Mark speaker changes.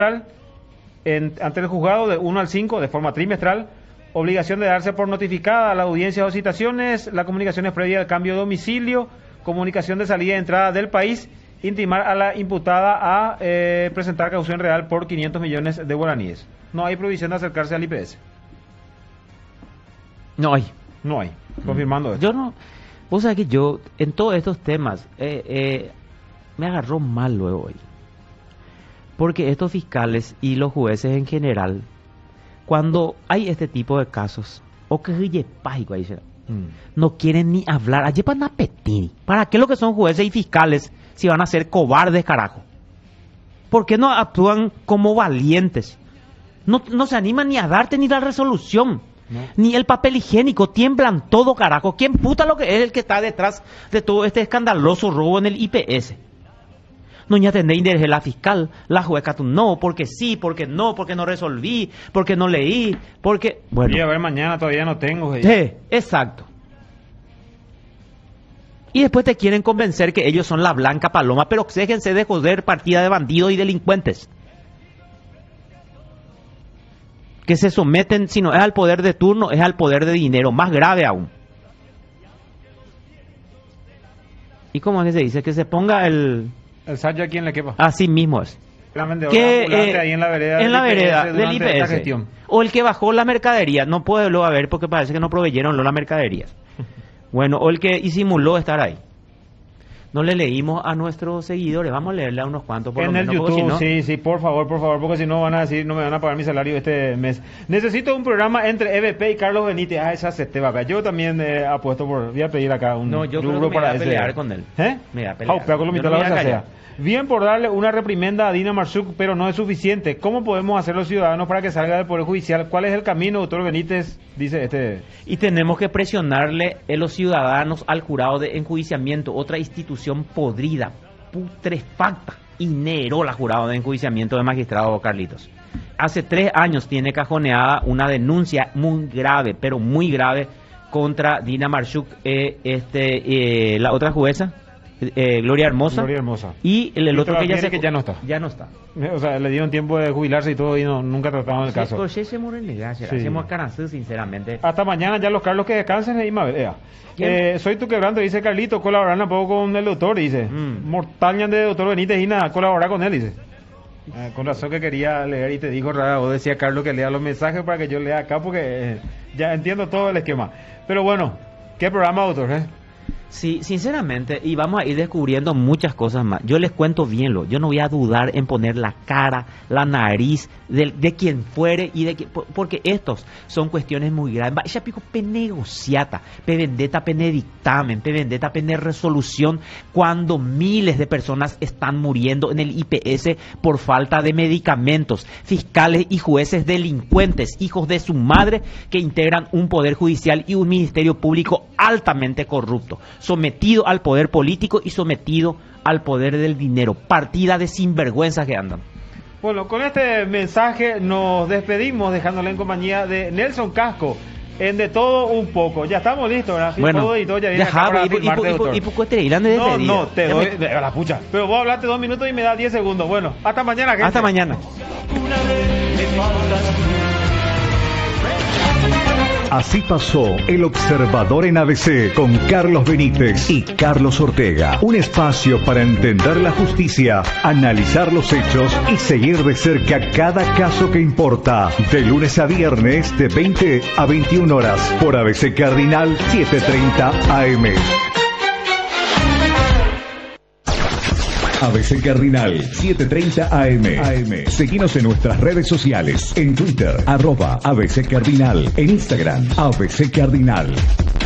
Speaker 1: ante el juzgado de 1 al 5 de forma trimestral, obligación de darse por notificada a la audiencia o citaciones, la comunicación es previa al cambio de domicilio, comunicación de salida y entrada del país, intimar a la imputada a presentar caución real por 500 millones de guaraníes. No hay prohibición de acercarse al IPS.
Speaker 2: No hay.
Speaker 1: No hay. Confirmando esto.
Speaker 2: Yo no... Vos sabés que yo, en todos estos temas, me agarró mal luego hoy. Porque estos fiscales y los jueces en general, cuando hay este tipo de casos, o que no quieren ni hablar. Allí para petir. ¿Para qué lo que son jueces y fiscales si van a ser cobardes, carajo? ¿Por qué no actúan como valientes? No se animan ni a darte ni la resolución. No. Ni el papel higiénico, tiemblan todo, carajo. ¿Quién puta lo que es el que está detrás de todo este escandaloso robo en el IPS? No ya tendré interés la fiscal, la jueza, tú no, porque sí, porque no resolví, porque no leí, porque... Bueno.
Speaker 1: Y a ver, mañana todavía no tengo.
Speaker 2: Exacto. Y después te quieren convencer que ellos son la blanca paloma, pero déjense de joder partida de bandidos y delincuentes. Que se someten, si no es al poder de turno, es al poder de dinero, más grave aún. ¿Y cómo es que se dice? Que se ponga el
Speaker 1: sayo aquí en la quepa.
Speaker 2: Así mismo es.
Speaker 1: Que ahí en la vereda
Speaker 2: del IPS. O el que bajó la mercadería, no puede luego haber porque parece que no proveyeron las mercaderías. Bueno, o el que disimuló estar ahí. No le leímos a nuestros seguidores, vamos a leerle a unos cuantos por
Speaker 1: en
Speaker 2: lo
Speaker 1: el
Speaker 2: menos,
Speaker 1: YouTube,
Speaker 2: si no...
Speaker 1: sí, por favor, porque si no van a decir, no me van a pagar mi salario este mes. Necesito un programa entre EVP y Carlos Benítez. Esa se te va a ver. Yo también apuesto por, voy a pedir acá un
Speaker 2: yo creo que me voy a pelear con él.
Speaker 1: Me voy a pelear. Bien por darle una reprimenda a Dina Marshuk, pero no es suficiente. ¿Cómo podemos hacer los ciudadanos para que salga del Poder Judicial? ¿Cuál es el camino, doctor Benítez? Dice
Speaker 2: Y tenemos que presionarle a los ciudadanos al jurado de enjuiciamiento, otra institución podrida, putrefacta, inheró la jurado de enjuiciamiento de magistrado Carlitos. Hace 3 años tiene cajoneada una denuncia muy grave, pero muy grave, contra Dina Marshuk, la otra jueza. Gloria Hermosa. Y el otro que
Speaker 1: ya no está.
Speaker 2: Ya no está.
Speaker 1: O sea, le dieron tiempo de jubilarse y todo y nunca trataron el caso.
Speaker 2: Hacemos caranzú, sinceramente.
Speaker 1: Hasta mañana ya los Carlos que descansen y soy tu quebrante, dice Carlito, colaborar un poco con el doctor, dice. Mortañan de doctor Benítez y nada, colaborar con él, dice. Con razón que quería leer y te dijo rara, vos decía Carlos que lea los mensajes para que yo lea acá porque ya entiendo todo el esquema. Pero bueno, ¿qué programa, doctor?
Speaker 2: Sí, sinceramente, y vamos a ir descubriendo muchas cosas más. Yo les cuento bien yo no voy a dudar en poner la cara, la nariz de quien fuere y porque estos son cuestiones muy graves. Ya pico negociata, vendetta, dictamen, vendetta, resolución, cuando miles de personas están muriendo en el IPS por falta de medicamentos, fiscales y jueces delincuentes, hijos de su madre, que integran un poder judicial y un ministerio público altamente corrupto, sometido al poder político y sometido al poder del dinero. Partida de sinvergüenzas que andan.
Speaker 1: Bueno, con este mensaje nos despedimos, dejándole en compañía de Nelson Casco, en De Todo Un Poco. Ya estamos listos, ¿verdad?
Speaker 2: Bueno,
Speaker 1: ya viene acá para firmarte, doctor. No, te doy a la pucha. Pero vos hablaste 2 minutos y me das 10 segundos. Bueno, hasta mañana, gente.
Speaker 2: Hasta mañana.
Speaker 3: Así pasó El Observador en ABC con Carlos Benítez y Carlos Ortega. Un espacio para entender la justicia, analizar los hechos y seguir de cerca cada caso que importa. De lunes a viernes de 20 a 21 horas por ABC Cardinal 730 AM. ABC Cardinal 730 AM. Seguinos en nuestras redes sociales. En Twitter, @ABC Cardinal. En Instagram, ABC Cardinal.